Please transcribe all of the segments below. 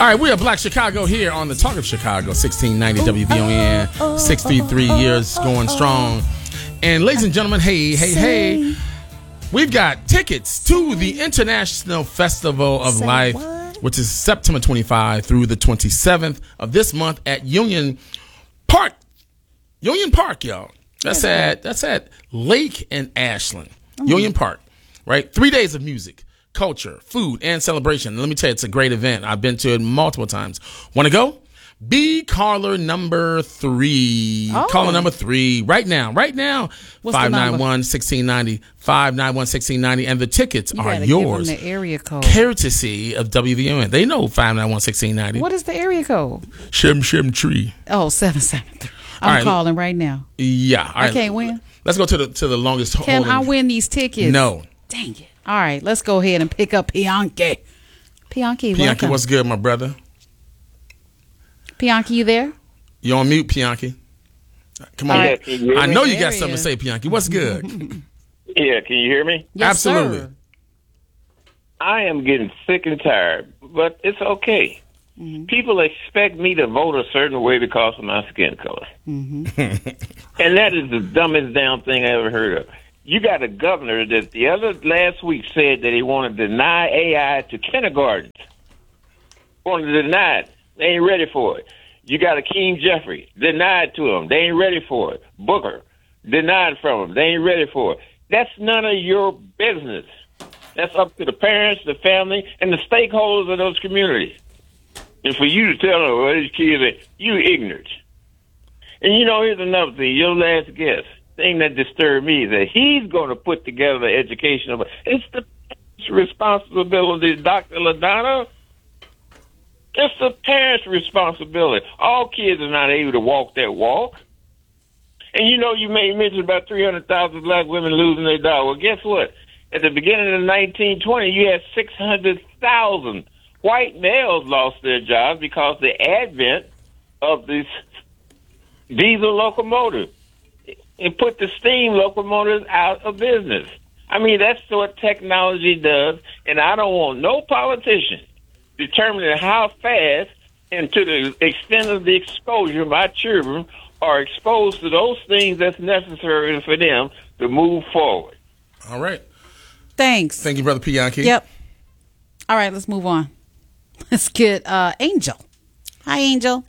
All right, we are Black Chicago here on the Talk of Chicago, 1690 WVON, 63 years going strong. And ladies and gentlemen, hey, we've got tickets to the International Festival of Life, which is September 25 through the 27th of this month at Union Park. Union Park, y'all. That's at Lake and Ashland. Union Park, right? 3 days of music, culture, food, and celebration. Let me tell you, it's a great event. I've been to it multiple times. Want to go? Be caller number 3. Oh. Caller number 3 right now. 591-1690. 591-1690. And the tickets are yours. Give them the area code. Courtesy of WVON. They know 591-1690. What is the area code? Shim Tree. Oh, 773. I'm calling right now. Yeah. All right. I can't win. Let's go to the longest Can I win these tickets? No. Dang it. All right, let's go ahead and pick up Pianki. Pianki, welcome. What's good, my brother? Pianki, you there? You on mute, Pianki? Come on. Right. I know you got something to say, Pianki. What's good? Yeah, can you hear me? Yes, Absolutely. sir. I am getting sick and tired, but it's okay. Mm-hmm. People expect me to vote a certain way because of my skin color. Mm-hmm. And that is the dumbest damn thing I ever heard of. You got a governor that last week said that he wanted to deny AI to kindergartens. Wanted to deny it. They ain't ready for it. You got Akeem Jeffrey, denied to them. They ain't ready for it. Booker, denied from them. They ain't ready for it. That's none of your business. That's up to the parents, the family, and the stakeholders of those communities. And for you to tell them, well, these kids are, you ignorant. And here's another thing. Your last guest, thing that disturbed me is that he's going to put together the education of it. It's the parents' responsibility, Dr. LaDonna. It's the parents' responsibility. All kids are not able to walk that walk. And you made mention about 300,000 black women losing their job. Well, guess what? At the beginning of the 1920s, you had 600,000 white males lost their jobs because the advent of this diesel locomotive. It put the steam locomotives out of business. I mean, that's what technology does, and I don't want no politician determining how fast and to the extent of the exposure my children are exposed to those things that's necessary for them to move forward. All right. Thanks. Thank you, Brother Pianki. Yep. All right, let's move on. Let's get Angel. Hi, Angel.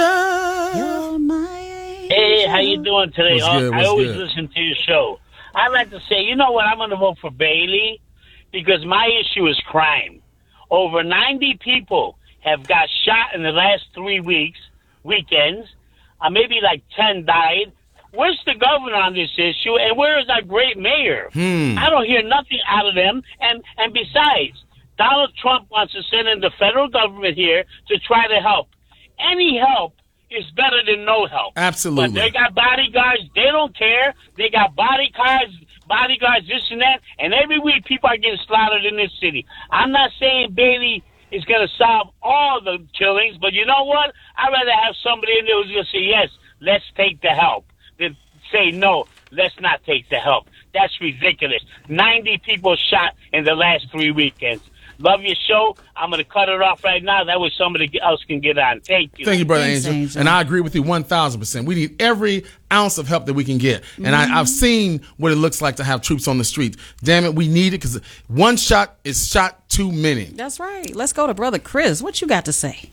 You're my angel. Hey, how you doing today? I always good? listen to your show. I'd like to say, you know what? I'm going to vote for Bailey because my issue is crime. Over 90 people have got shot in the last 3 weekends. Maybe like 10 died. Where's the governor on this issue? And where is our great mayor? I don't hear nothing out of them. And besides, Donald Trump wants to send in the federal government here to try to help. Any help is better than no help. Absolutely. But they got bodyguards. They don't care. They got bodyguards, this and that. And every week people are getting slaughtered in this city. I'm not saying Bailey is going to solve all the killings, but you know what? I'd rather have somebody in there who's going to say, yes, let's take the help, than say, no, let's not take the help. That's ridiculous. 90 people shot in the last 3 weekends. Love your show. I'm going to cut it off right now. That way somebody else can get on. Thank you. Thank you, Brother Thanks, Angel. And I agree with you 1,000%. We need every ounce of help that we can get. And I've seen what it looks like to have troops on the street. Damn it, we need it because one shot is shot too many. That's right. Let's go to Brother Chris. What you got to say?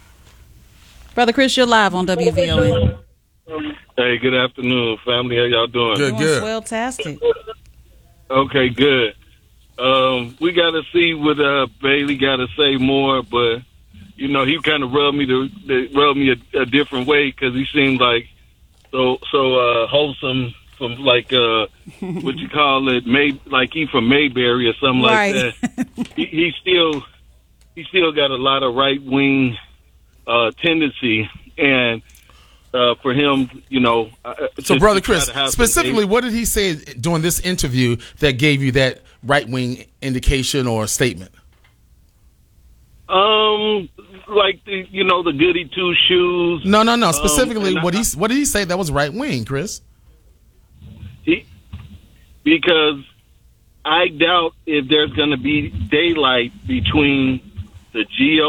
Brother Chris, you're live on WVON. Hey, good afternoon, family. How y'all doing? Good. Swell-tastic. Okay, good. We got to see what Bailey got to say more, but he kind of rubbed me a different way because he seemed like so wholesome from like what you call it, like he from Mayberry or something like that. He still got a lot of right wing tendency, and for him, So, Brother Chris, specifically, what did he say during this interview that gave you that right-wing indication or statement? Like the goody two shoes. No. Specifically, what did he say that was right-wing, Chris? Because I doubt if there's going to be daylight between the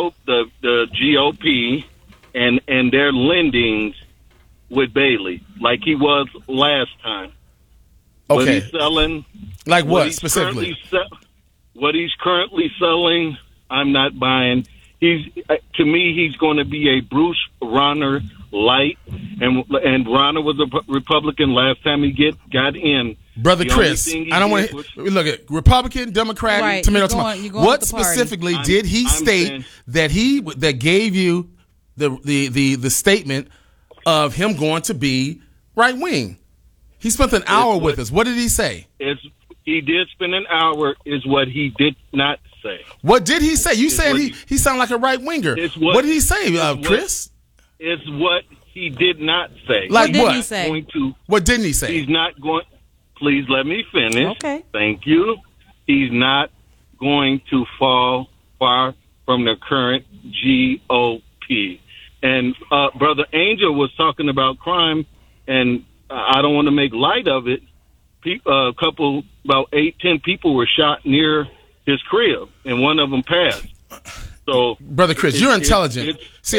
GOP and their lendings with Bailey like he was last time. Okay. What he's selling, like what specifically? What he's currently selling, I'm not buying. To me, he's going to be a Bruce Rauner light, and Rauner was a Republican last time he got in. Brother Chris, I don't want to look at Republican, Democrat, right. tomato. What specifically did he state that gave you the statement of him going to be right wing? He spent an hour with us. What did he say? He did spend an hour. Is what he did not say. What did he say? You said he sounded like a right winger. What did he say, Chris? It's what he did not say. Like what? Did he say? What didn't he say? He's not going. Please let me finish. Okay. Thank you. He's not going to fall far from the current GOP. And Brother Angel was talking about crime, and I don't want to make light of it. About 8-10 people were shot near his crib, and one of them passed. So, Brother Chris, you're intelligent. See,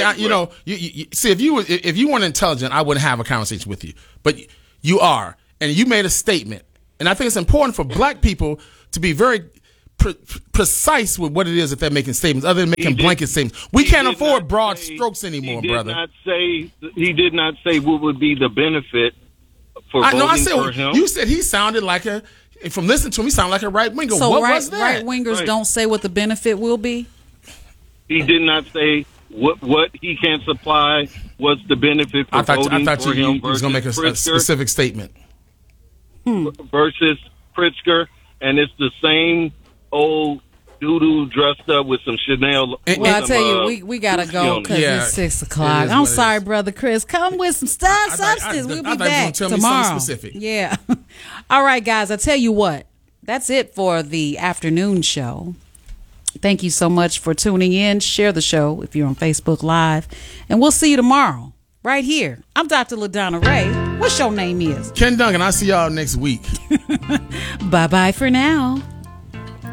if you weren't intelligent, I wouldn't have a conversation with you. But you are, and you made a statement, and I think it's important for black people to be very precise with what it is that they're making statements, other than making blanket statements. We can't afford broad strokes anymore, brother. He did not say what would be the benefit for voting for him. You said he sounded like from listening to him, he sounded like a right winger. So what was that? Right wingers don't say what the benefit will be? He did not say what he can supply, what's the benefit for voting for him. I thought you was going to make a specific statement. Versus Pritzker, and it's the same old doo-doo dressed up with some Chanel. Well, I tell you, we got to go because it's 6 o'clock. I'm sorry, Brother Chris. Come with some substance. We'll be back tomorrow. Yeah. All right, guys, I tell you what. That's it for the afternoon show. Thank you so much for tuning in. Share the show if you're on Facebook Live. And we'll see you tomorrow right here. I'm Dr. LaDonna Ray. What's your name is? Ken Duncan. I'll see y'all next week. Bye-bye for now.